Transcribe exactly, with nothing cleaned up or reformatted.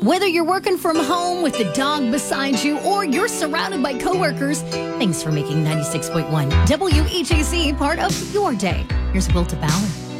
Whether you're working from home with the dog beside you or you're surrounded by coworkers, thanks for making ninety-six point one W H A C part of your day. Here's Will DeBauer.